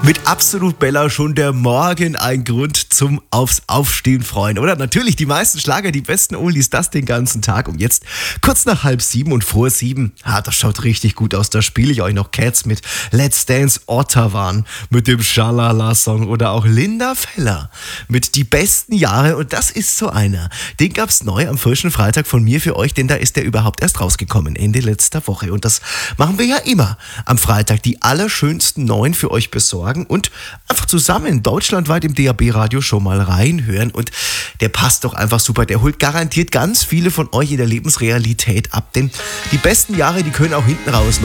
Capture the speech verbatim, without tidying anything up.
Mit Absolut Bella schon der Morgen ein Grund zum Aufs Aufstehen freuen, oder? Natürlich die meisten Schlager, die besten Oldies, das den ganzen Tag. Und jetzt kurz nach halb sieben und vor sieben. Ah, das schaut richtig gut aus. Da spiele ich euch noch Cats mit Let's Dance Ottawa mit dem Schalala-Song oder auch Linda Feller mit Die besten Jahre. Und das ist so einer. Den gab's neu am frischen Freitag von mir für euch, denn da ist der überhaupt erst rausgekommen, Ende letzter Woche. Und das machen wir ja immer am Freitag. Die allerschönsten neuen für euch besorgen und einfach zusammen deutschlandweit im D A B-Radio schon mal reinhören. Und der passt doch einfach super. Der holt garantiert ganz viele von euch in der Lebensrealität ab. Denn die besten Jahre, die können auch hinten raus noch